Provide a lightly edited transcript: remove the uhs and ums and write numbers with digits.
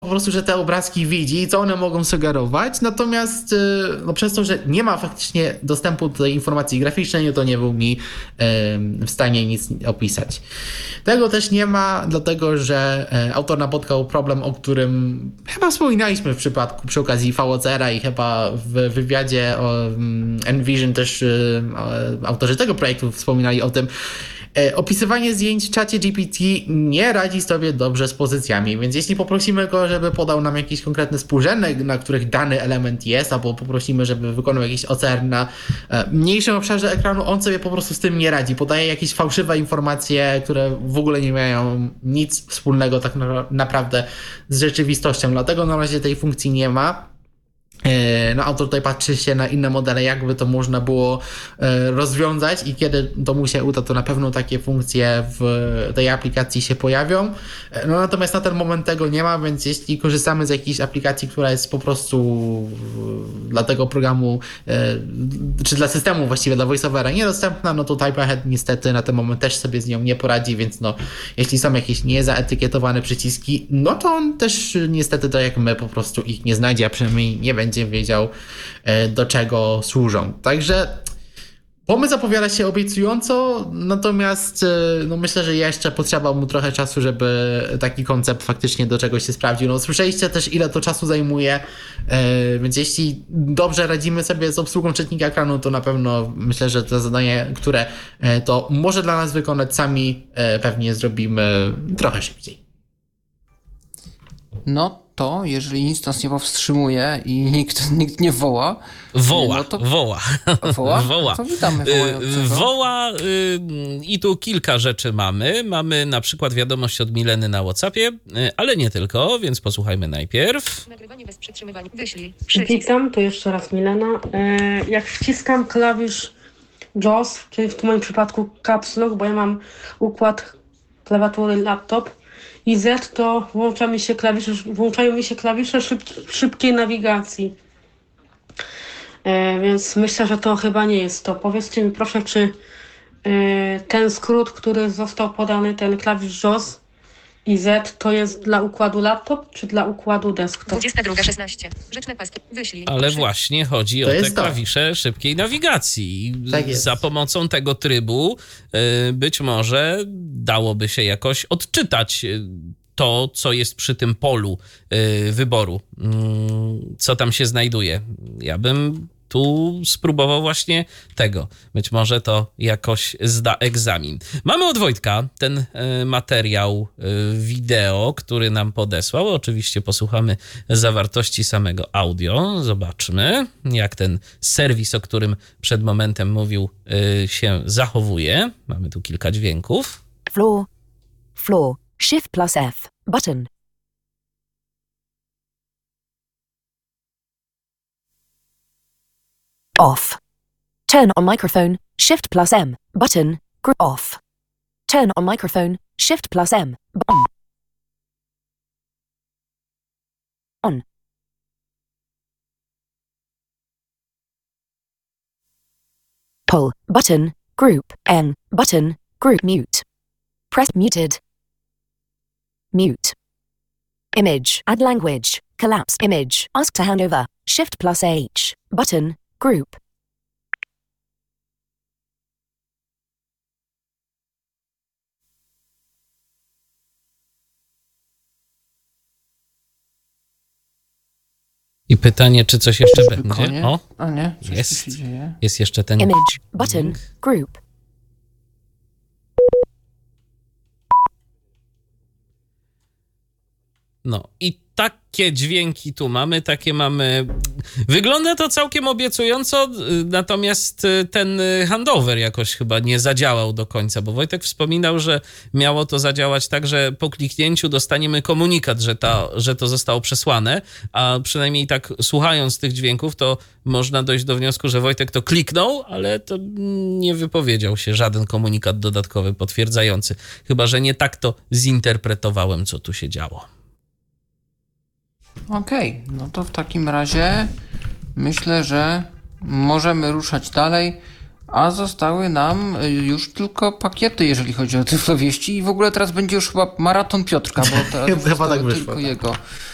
po prostu, że te obrazki widzi i co one mogą sugerować, natomiast no, przez to, że nie ma faktycznie dostępu do tej informacji graficznej, to nie był mi w stanie nic opisać. Tego też nie ma, dlatego że autor napotkał problem, o którym chyba wspominaliśmy przy okazji VOCR-a i chyba w wywiadzie o Envision też autorzy tego projektu wspominali o tym. Opisywanie zdjęć w czacie GPT nie radzi sobie dobrze z pozycjami, więc jeśli poprosimy go, żeby podał nam jakiś konkretny współrzędny, na których dany element jest, albo poprosimy, żeby wykonał jakiś OCR na mniejszym obszarze ekranu, on sobie po prostu z tym nie radzi. Podaje jakieś fałszywe informacje, które w ogóle nie mają nic wspólnego tak naprawdę z rzeczywistością, dlatego na razie tej funkcji nie ma. No, autor tutaj patrzy się na inne modele, jakby to można było rozwiązać i kiedy to mu się uda, to na pewno takie funkcje w tej aplikacji się pojawią. No natomiast na ten moment tego nie ma, więc jeśli korzystamy z jakiejś aplikacji, która jest po prostu dla tego programu, czy dla systemu właściwie, dla VoiceOvera niedostępna, no to Typeahead niestety na ten moment też sobie z nią nie poradzi, więc no, jeśli są jakieś niezaetykietowane przyciski, no to on też niestety tak jak my po prostu ich nie znajdzie, a przynajmniej nie będzie wiedział, do czego służą. Także pomysł zapowiada się obiecująco, natomiast no myślę, że jeszcze potrzeba mu trochę czasu, żeby taki koncept faktycznie do czegoś się sprawdził. No słyszeliście też, ile to czasu zajmuje, więc jeśli dobrze radzimy sobie z obsługą czytnika ekranu, to na pewno myślę, że te zadanie, które to może dla nas wykonać sami, pewnie zrobimy trochę szybciej. No to, jeżeli nic nas nie powstrzymuje i nikt nie woła... Woła, no to... woła. Woła? Woła. To witamy wołającego. Woła i tu kilka rzeczy mamy. Mamy na przykład wiadomość od Mileny na WhatsAppie, ale nie tylko, więc posłuchajmy najpierw. Nagrywanie bez przytrzymywań. Wyślij. Witam, to jeszcze raz Milena. Jak wciskam klawisz JAWS, czyli w moim przypadku Caps Lock, bo ja mam układ klawiatury laptop, i Z, to włączają mi się klawisze szybkiej nawigacji. Więc myślę, że to chyba nie jest to. Powiedzcie mi proszę, czy ten skrót, który został podany, ten klawisz JAWS i Z, to jest dla układu laptop, czy dla układu desktop? 22:16. Rzeczne paski. Wyślij. Ale właśnie chodzi o te klawisze szybkiej nawigacji. Tak jest. Za pomocą tego trybu być może dałoby się jakoś odczytać to, co jest przy tym polu wyboru, co tam się znajduje. Ja bym tu spróbował właśnie tego. Być może to jakoś zda egzamin. Mamy od Wojtka ten materiał wideo, który nam podesłał. Oczywiście posłuchamy zawartości samego audio. Zobaczmy, jak ten serwis, o którym przed momentem mówił, się zachowuje. Mamy tu kilka dźwięków. Floor, Shift plus F, button. Off. Turn on microphone, Shift plus M, button, off. Turn on microphone, Shift plus M, on. On. Pull, button, group, N, button, group mute. Press muted. Mute. Image, add language, collapse image, ask to hand over, Shift plus H, button, group. I pytanie, czy coś jeszcze będzie? O, a nie, coś jest. tu się dzieje. Jest jeszcze ten... Image, button, group. No i takie dźwięki tu mamy, takie mamy... Wygląda to całkiem obiecująco, natomiast ten handover jakoś chyba nie zadziałał do końca, bo Wojtek wspominał, że miało to zadziałać tak, że po kliknięciu dostaniemy komunikat, że to zostało przesłane, a przynajmniej tak słuchając tych dźwięków, to można dojść do wniosku, że Wojtek to kliknął, ale to nie wypowiedział się żaden komunikat dodatkowy potwierdzający. Chyba że nie tak to zinterpretowałem, co tu się działo. Okej, no to w takim razie myślę, że możemy ruszać dalej, a zostały nam już tylko pakiety, jeżeli chodzi o Tyflowieści i w ogóle teraz będzie już chyba maraton Piotrka, bo to Chyba tak wyszło, tylko tak. jego